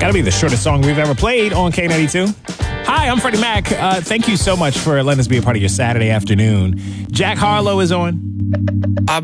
Gotta be the shortest song we've ever played on K92. Hi, I'm Freddie Mac. Thank you so much for letting us be a part of your Saturday afternoon. Jack Harlow is on.